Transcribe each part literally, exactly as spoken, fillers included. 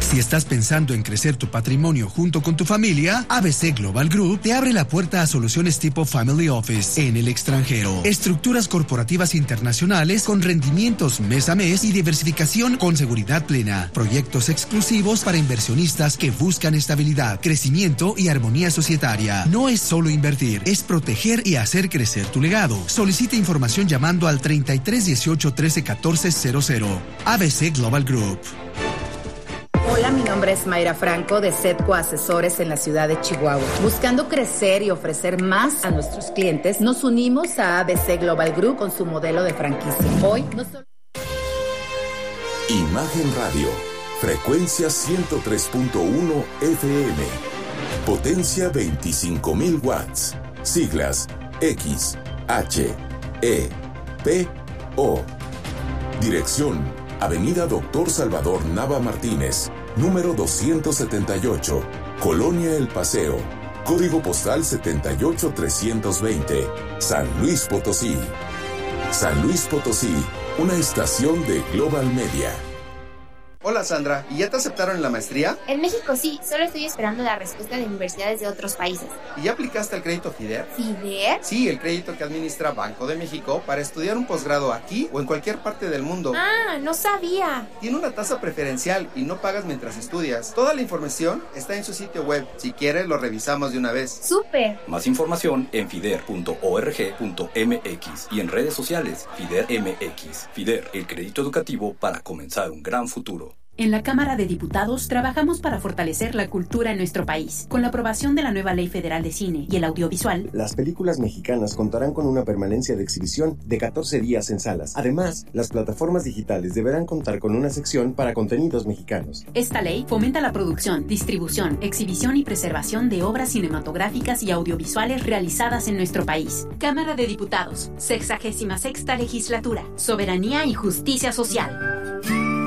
Si estás pensando en crecer tu patrimonio junto con tu familia, A B C Global Group te abre la puerta a soluciones tipo Family Office en el extranjero. Estructuras corporativas internacionales con rendimientos mes a mes y diversificación con seguridad plena. Proyectos exclusivos para inversionistas que buscan estabilidad, crecimiento y armonía societaria. No es solo invertir, es proteger y hacer crecer tu legado. Solicita información llamando al treinta y tres dieciocho trece catorce cero cero. A B C Global Group. Hola, mi nombre es Mayra Franco de Sedco Asesores en la ciudad de Chihuahua. Buscando crecer y ofrecer más a nuestros clientes, nos unimos a A B C Global Group con su modelo de franquicia. Hoy no solo... Imagen Radio, frecuencia ciento tres punto uno F M, potencia veinticinco mil watts, siglas X, H, E, P, O. Dirección, Avenida Doctor Salvador Nava Martínez, número doscientos setenta y ocho, Colonia El Paseo, código postal setenta y ocho trescientos veinte, San Luis Potosí. San Luis Potosí, una estación de Global Media. Hola Sandra, ¿y ya te aceptaron en la maestría? En México sí, solo estoy esperando la respuesta de universidades de otros países. ¿Y ya aplicaste al crédito FIDER? ¿FIDER? Sí, el crédito que administra Banco de México para estudiar un posgrado aquí o en cualquier parte del mundo. Ah, no sabía. Tiene una tasa preferencial y no pagas mientras estudias. Toda la información está en su sitio web. Si quieres, lo revisamos de una vez. ¡Súper! Más información en fider punto org punto m x y en redes sociales FIDER M X. FIDER, el crédito educativo para comenzar un gran futuro. En la Cámara de Diputados trabajamos para fortalecer la cultura en nuestro país. Con la aprobación de la nueva Ley Federal de Cine y el audiovisual, las películas mexicanas contarán con una permanencia de exhibición de catorce días en salas. Además, las plataformas digitales deberán contar con una sección para contenidos mexicanos. Esta ley fomenta la producción, distribución, exhibición y preservación de obras cinematográficas y audiovisuales realizadas en nuestro país. Cámara de Diputados, sexagésima sexta legislatura, soberanía y justicia social.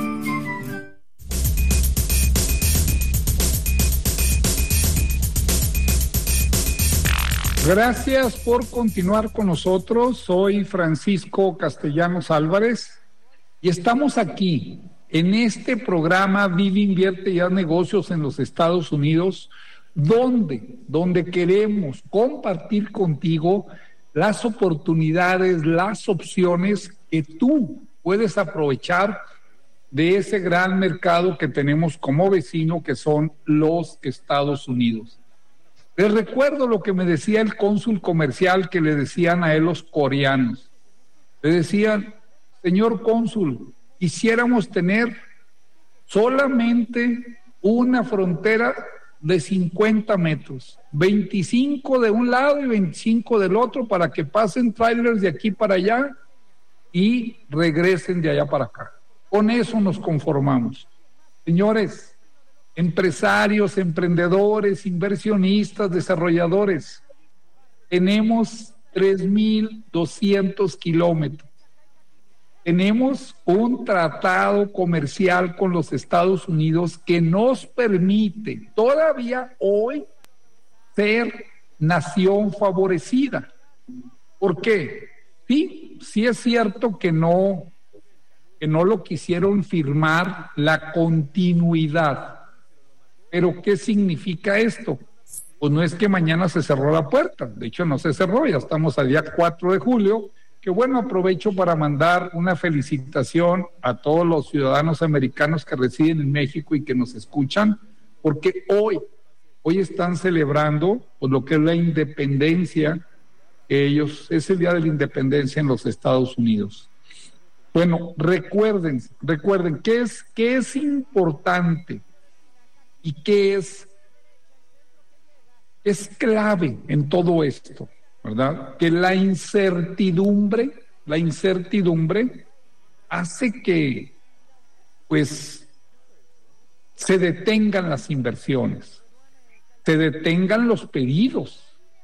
Gracias por continuar con nosotros. Soy Francisco Castellanos Álvarez y estamos aquí en este programa Vive, Invierte y Haz Negocios en los Estados Unidos, donde, donde queremos compartir contigo las oportunidades, las opciones que tú puedes aprovechar de ese gran mercado que tenemos como vecino, que son los Estados Unidos. Les recuerdo lo que me decía el cónsul comercial, que le decían a él los coreanos. Le decían: señor cónsul, quisiéramos tener solamente una frontera de cincuenta metros, veinticinco de un lado y veinticinco del otro, para que pasen trailers de aquí para allá y regresen de allá para acá. Con eso nos conformamos. Señores, empresarios, emprendedores, inversionistas, desarrolladores, tenemos tres mil doscientos kilómetros. Tenemos un tratado comercial con los Estados Unidos que nos permite todavía hoy ser nación favorecida. ¿Por qué? Sí, sí es cierto que no, que no lo quisieron firmar la continuidad. Pero ¿qué significa esto? Pues no es que mañana se cerró la puerta, de hecho no se cerró, ya estamos al día cuatro de julio, que bueno, aprovecho para mandar una felicitación a todos los ciudadanos americanos que residen en México y que nos escuchan, porque hoy, hoy están celebrando pues, lo que es la independencia, ellos, es el Día de la Independencia en los Estados Unidos. Bueno, recuerden, recuerden, ¿qué es, qué es importante? ¿Y qué es, es clave en todo esto? ¿Verdad? Que la incertidumbre, la incertidumbre hace que, pues, se detengan las inversiones, se detengan los pedidos.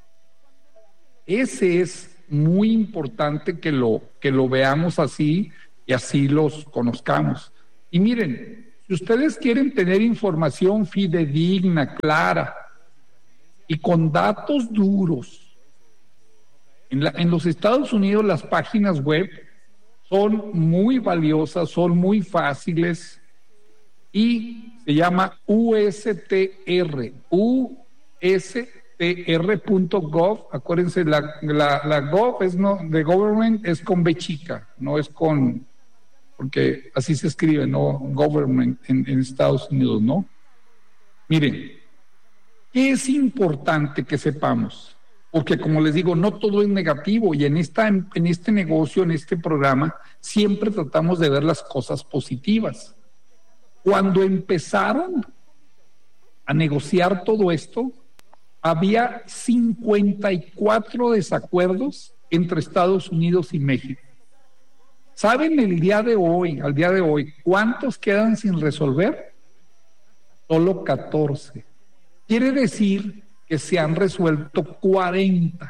Ese es muy importante que lo, que lo veamos así y así los conozcamos. Y miren, si ustedes quieren tener información fidedigna, clara y con datos duros, en, la, en los Estados Unidos las páginas web son muy valiosas, son muy fáciles y se llama U S T R, U S T R punto gov. Acuérdense, la, la, la gov es no, de government es con B chica, no es con, porque así se escribe, ¿no? Government en, en Estados Unidos, ¿no? Miren, ¿qué es importante que sepamos? Porque como les digo, no todo es negativo y en, esta, en este negocio, en este programa, siempre tratamos de ver las cosas positivas. Cuando empezaron a negociar todo esto, había cincuenta y cuatro desacuerdos entre Estados Unidos y México. ¿Saben el día de hoy, al día de hoy, cuántos quedan sin resolver? Solo catorce. Quiere decir que se han resuelto cuarenta.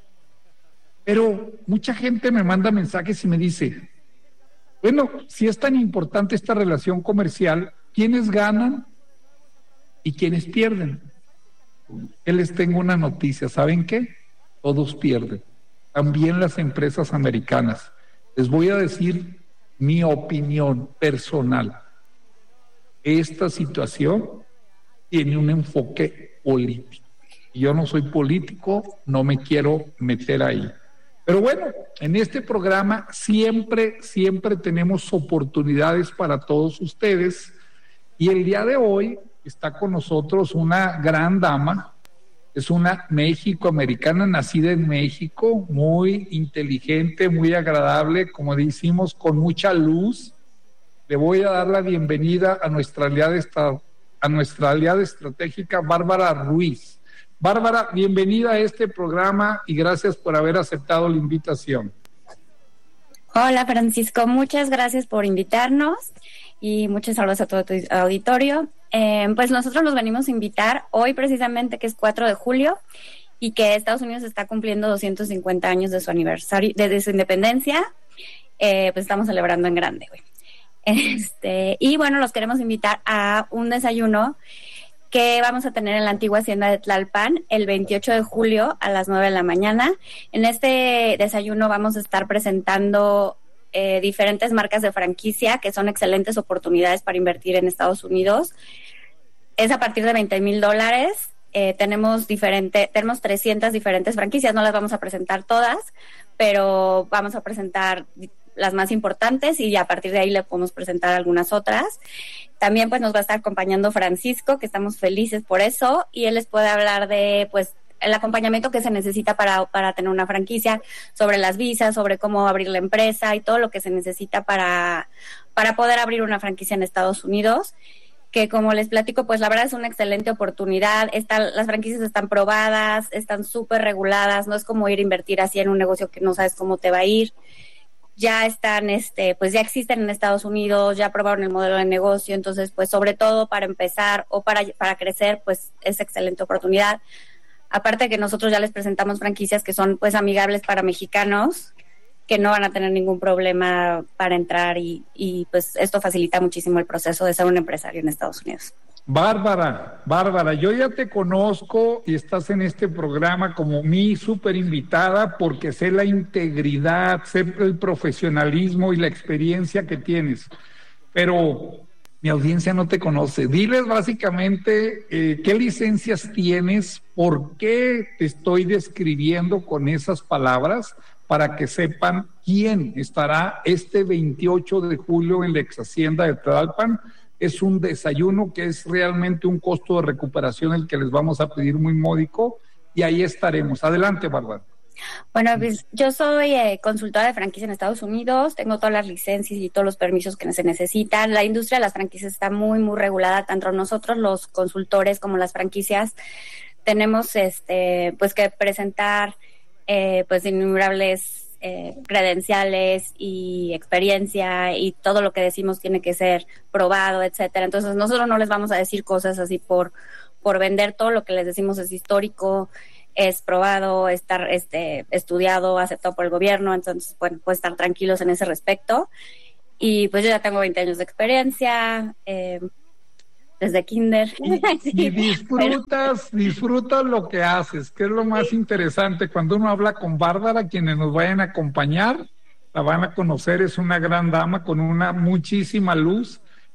Pero mucha gente me manda mensajes y me dice, bueno, si es tan importante esta relación comercial, ¿quiénes ganan y quiénes pierden? Que les tengo una noticia, ¿saben qué? Todos pierden, también las empresas americanas. Les voy a decir mi opinión personal. Esta situación tiene un enfoque político. Yo no soy político, no me quiero meter ahí. Pero bueno, en este programa siempre, siempre tenemos oportunidades para todos ustedes. Y el día de hoy está con nosotros una gran dama, es una méxico-americana nacida en México, muy inteligente, muy agradable, como decimos, con mucha luz. Le voy a dar la bienvenida a nuestra aliada, a nuestra aliada estratégica, Bárbara Ruiz. Bárbara, bienvenida a este programa y gracias por haber aceptado la invitación. Hola Francisco, muchas gracias por invitarnos y muchos saludos a todo tu auditorio. Eh, pues nosotros los venimos a invitar hoy precisamente, que es cuatro de julio y que Estados Unidos está cumpliendo doscientos cincuenta años de su aniversario, de, de su independencia. Eh, pues estamos celebrando en grande, güey. Este, y bueno, los queremos invitar a un desayuno que vamos a tener en la antigua hacienda de Tlalpan el veintiocho de julio a las nueve de la mañana. En este desayuno vamos a estar presentando eh, diferentes marcas de franquicia que son excelentes oportunidades para invertir en Estados Unidos. Es a partir de veinte mil dólares. Eh, tenemos diferente, tenemos trescientas diferentes franquicias, no las vamos a presentar todas, pero vamos a presentar las más importantes y a partir de ahí le podemos presentar algunas otras. También pues nos va a estar acompañando Francisco, que estamos felices por eso, y él les puede hablar de pues el acompañamiento que se necesita para, para tener una franquicia, sobre las visas, sobre cómo abrir la empresa y todo lo que se necesita para, para poder abrir una franquicia en Estados Unidos, que como les platico, pues la verdad es una excelente oportunidad. Están, las franquicias están probadas, están súper reguladas, no es como ir a invertir así en un negocio que no sabes cómo te va a ir. Ya están, este, pues ya existen en Estados Unidos, ya probaron el modelo de negocio, entonces pues sobre todo para empezar o para, para crecer, pues es excelente oportunidad. Aparte que nosotros ya les presentamos franquicias que son pues amigables para mexicanos, que no van a tener ningún problema para entrar y, y pues esto facilita muchísimo el proceso de ser un empresario en Estados Unidos. Bárbara, Bárbara, yo ya te conozco y estás en este programa como mi súper invitada porque sé la integridad, sé el profesionalismo y la experiencia que tienes, pero mi audiencia no te conoce. Diles básicamente eh, qué licencias tienes, por qué te estoy describiendo con esas palabras, para que sepan quién estará este veintiocho de julio en la ex hacienda de Tlalpan. Es un desayuno que es realmente un costo de recuperación el que les vamos a pedir muy módico y ahí estaremos. Adelante, Bárbara. Bueno, pues yo soy eh, consultora de franquicia en Estados Unidos, tengo todas las licencias y todos los permisos que se necesitan. La industria de las franquicias está muy, muy regulada, tanto nosotros los consultores como las franquicias tenemos este, pues que presentar eh, pues innumerables Eh, credenciales y experiencia y todo lo que decimos tiene que ser probado, etcétera. Entonces nosotros no les vamos a decir cosas así por por vender. Todo lo que les decimos es histórico, es probado, estar este estudiado, aceptado por el gobierno. Entonces, bueno, pues estar tranquilos en ese respecto. Y pues yo ya tengo veinte años de experiencia, eh, desde kinder. Y, y disfrutas, Pero... disfrutas lo que haces, que es lo más interesante. Cuando uno habla con Bárbara, quienes nos vayan a acompañar, la van a conocer, es una gran dama con una muchísima luz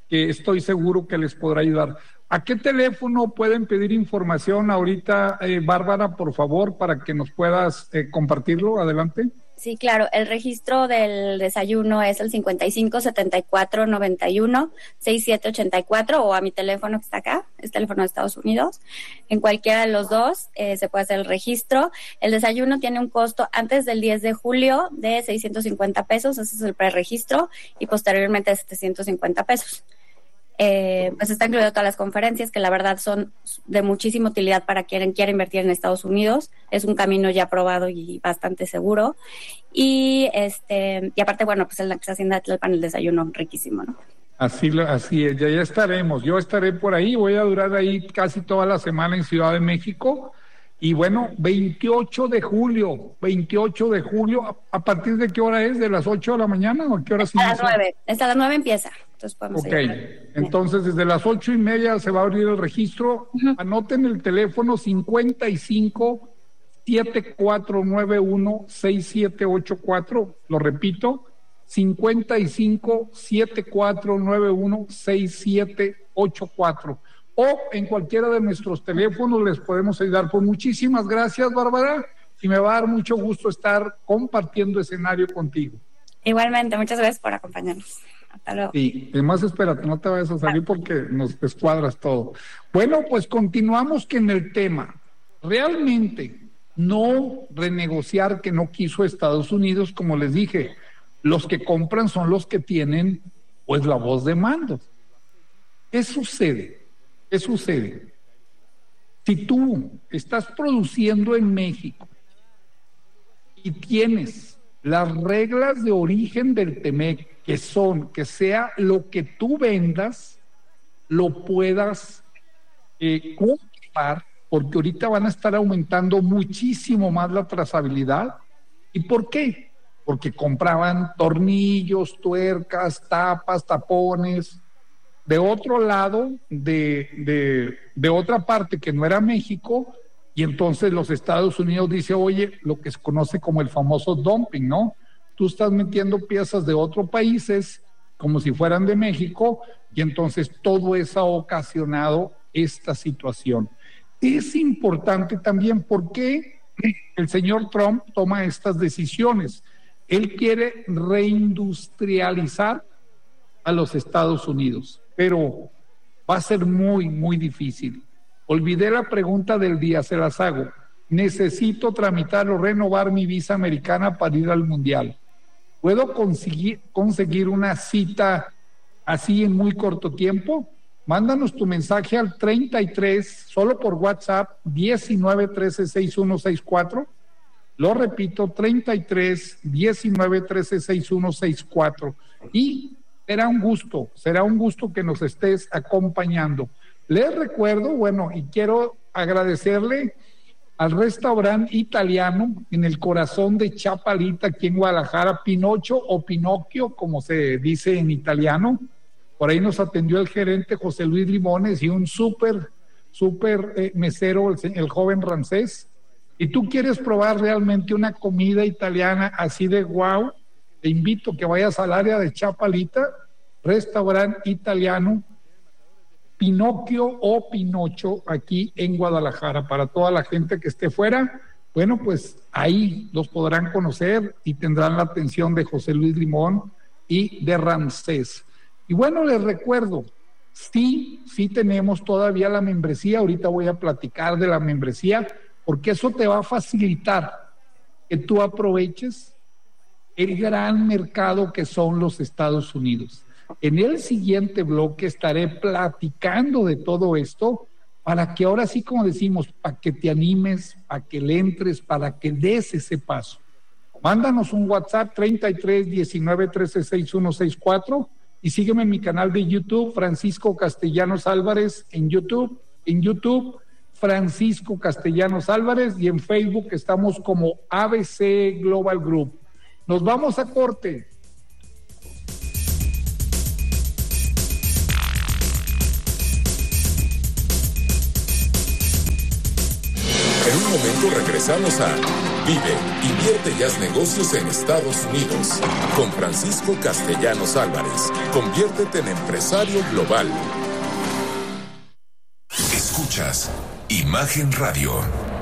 que estoy seguro que les podrá ayudar. ¿A qué teléfono pueden pedir información ahorita, eh, Bárbara, por favor, para que nos puedas eh, compartirlo? Adelante. Sí, claro. El registro del desayuno es el cincuenta y cinco, setenta y cuatro, noventa y uno, sesenta y siete ochenta y cuatro o a mi teléfono que está acá, es teléfono de Estados Unidos. En cualquiera de los dos eh, se puede hacer el registro. El desayuno tiene un costo antes del diez de julio de seiscientos cincuenta pesos, ese es el preregistro, y posteriormente de setecientos cincuenta pesos. Eh, pues está incluido todas las conferencias que la verdad son de muchísima utilidad para quien quiera invertir en Estados Unidos. Es un camino ya probado y bastante seguro. Y este y aparte, bueno, pues en la Hacienda de Tlalpan el desayuno riquísimo, ¿no? Así, así es, ya, ya estaremos. Yo estaré por ahí, voy a durar ahí casi toda la semana en Ciudad de México. Y bueno, veintiocho de julio, veintiocho de julio, ¿a, a partir de qué hora es? ¿De las ocho de la mañana o a qué hora se inicia? A las nueve, hasta las nueve empieza. Entonces podemos ok, entonces desde las ocho y media se va a abrir el registro. Uh-huh. Anoten el teléfono cincuenta y cinco, setenta y cuatro noventa y uno, sesenta y siete ochenta y cuatro, lo repito, cincuenta y cinco, setenta y cuatro noventa y uno, sesenta y siete ochenta y cuatro. O en cualquiera de nuestros teléfonos les podemos ayudar. Pues muchísimas gracias, Bárbara, y me va a dar mucho gusto estar compartiendo escenario contigo. Igualmente, muchas gracias por acompañarnos. Hasta luego. Sí, además espérate, no te vayas a salir porque nos descuadras todo. Bueno, pues continuamos que en el tema. Realmente no renegociar que no quiso Estados Unidos, como les dije, los que compran son los que tienen pues la voz de mando. ¿Qué sucede? ¿Qué sucede? Si tú estás produciendo en México y tienes las reglas de origen del Temec, que son que sea lo que tú vendas, lo puedas eh, comprar, porque ahorita van a estar aumentando muchísimo más la trazabilidad. ¿Y por qué? Porque compraban tornillos, tuercas, tapas, tapones, de otro lado, de, de, de otra parte que no era México, y entonces los Estados Unidos dice, oye, lo que se conoce como el famoso dumping, ¿no? Tú estás metiendo piezas de otros países como si fueran de México, y entonces todo eso ha ocasionado esta situación. Es importante también porque el señor Trump toma estas decisiones. Él quiere reindustrializar a los Estados Unidos, pero va a ser muy, muy difícil. Olvidé la pregunta del día, se las hago. Necesito tramitar o renovar mi visa americana para ir al Mundial. ¿Puedo conseguir, conseguir una cita así en muy corto tiempo? Mándanos tu mensaje al treinta y tres, solo por WhatsApp, diecinueve trece sesenta y uno sesenta y cuatro. Lo repito, treinta y tres, diecinueve trece sesenta y uno sesenta y cuatro. Y será un gusto, será un gusto que nos estés acompañando. Les recuerdo, bueno, y quiero agradecerle al restaurante italiano en el corazón de Chapalita, aquí en Guadalajara, Pinocho o Pinocchio, como se dice en italiano. Por ahí nos atendió el gerente José Luis Limones y un súper, súper eh, mesero, el, el joven Ramsés. Y tú quieres probar realmente una comida italiana así de guau, te invito a que vayas al área de Chapalita, restaurante italiano, Pinocchio o Pinocho, aquí en Guadalajara. Para toda la gente que esté fuera, bueno, pues ahí los podrán conocer y tendrán la atención de José Luis Limón y de Ramsés. Y bueno, les recuerdo, sí, sí tenemos todavía la membresía. Ahorita voy a platicar de la membresía, porque eso te va a facilitar que tú aproveches el gran mercado que son los Estados Unidos. En el siguiente bloque estaré platicando de todo esto para que ahora sí, como decimos, para que te animes, para que le entres, para que des ese paso. Mándanos un WhatsApp treinta y tres, diecinueve trece sesenta y uno sesenta y cuatro y sígueme en mi canal de YouTube, Francisco Castellanos Álvarez, en YouTube, en YouTube, Francisco Castellanos Álvarez, y en Facebook estamos como A B C Global Group. Nos vamos a corte. En un momento regresamos a Vive, invierte y haz negocios en Estados Unidos. Con Francisco Castellanos Álvarez. Conviértete en empresario global. Escuchas Imagen Radio.